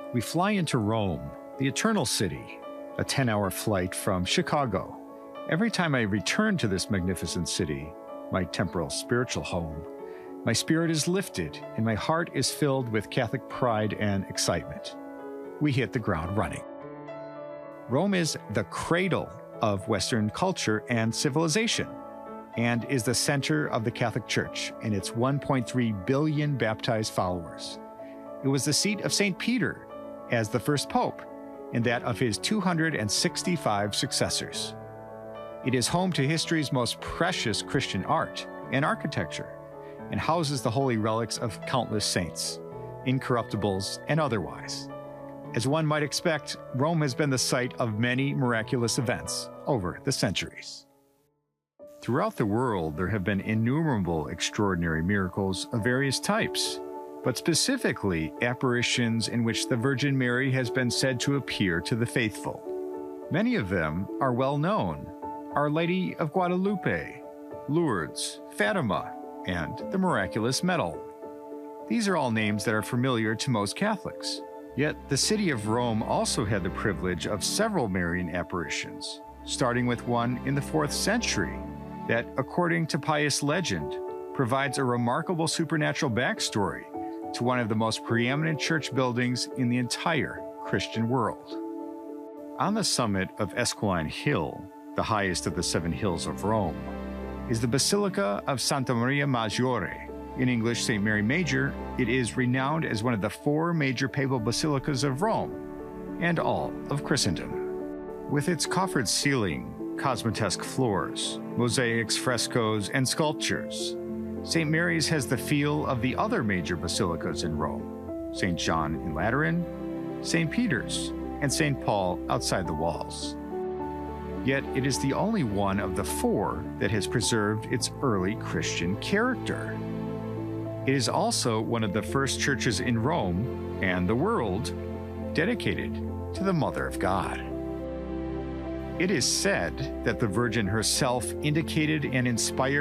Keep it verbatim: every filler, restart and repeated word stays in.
We fly into Rome, the Eternal City, a ten-hour flight from Chicago. Every time I return to this magnificent city, my temporal spiritual home, my spirit is lifted and my heart is filled with Catholic pride and excitement. We hit the ground running. Rome is the cradle of Western culture and civilization, and is the center of the Catholic Church and its one point three billion baptized followers. It was the seat of Saint Peter as the first pope, and that of his two hundred sixty-five successors. It is home to history's most precious Christian art and architecture, and houses the holy relics of countless saints, incorruptibles and otherwise. As one might expect, Rome has been the site of many miraculous events over the centuries. Throughout the world, there have been innumerable extraordinary miracles of various types, but specifically apparitions in which the Virgin Mary has been said to appear to the faithful. Many of them are well known: Our Lady of Guadalupe, Lourdes, Fatima, and the Miraculous Medal. These are all names that are familiar to most Catholics. Yet the city of Rome also had the privilege of several Marian apparitions, starting with one in the fourth century that, according to pious legend, provides a remarkable supernatural backstory to one of the most preeminent church buildings in the entire Christian world. On the summit of Esquiline Hill, the highest of the seven hills of Rome, is the Basilica of Santa Maria Maggiore. In English, Saint Mary Major. It is renowned as one of the four major papal basilicas of Rome and all of Christendom. With its coffered ceiling, cosmotesque floors, mosaics, frescoes, and sculptures, Saint Mary's has the feel of the other major basilicas in Rome: Saint John in Lateran, Saint Peter's, and Saint Paul outside the walls. Yet it is the only one of the four that has preserved its early Christian character. It is also one of the first churches in Rome and the world dedicated to the Mother of God. It is said that the Virgin herself indicated and inspired